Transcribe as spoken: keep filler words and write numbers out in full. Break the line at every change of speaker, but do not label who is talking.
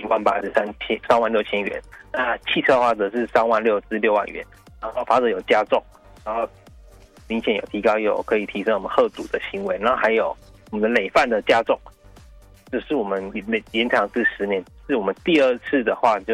万八至三千三万六千元。那汽车的话则是三万六至六万元。然后罚则有加重，然后明显有提高，有可以提升我们吓阻的行为。然后还有我们的累犯的加重，就是我们延长至十年。是我们第二次的话就